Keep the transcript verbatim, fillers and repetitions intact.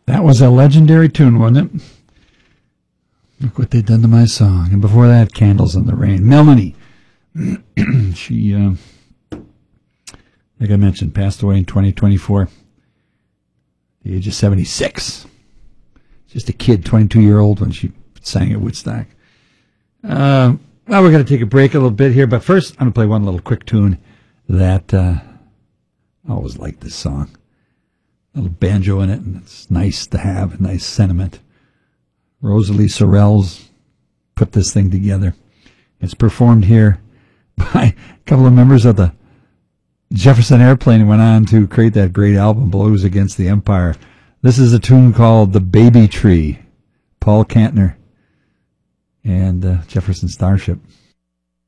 That was a legendary tune, wasn't it? Look what they done to my song. And before that, Candles in the Rain. Melanie. she, uh, like I mentioned, passed away in twenty twenty-four. At the age of seventy-six. Just a kid, twenty-two-year-old, when she sang at Woodstock. Uh, well, we're going to take a break a little bit here, but first, I'm going to play one little quick tune that uh, I always like this song. A little banjo in it, and it's nice to have, a nice sentiment. Rosalie Sorrells put this thing together. It's performed here by a couple of members of the Jefferson Airplane, who went on to create that great album, Blows Against the Empire. This is a tune called The Baby Tree. Paul Kantner and uh, Jefferson Starship.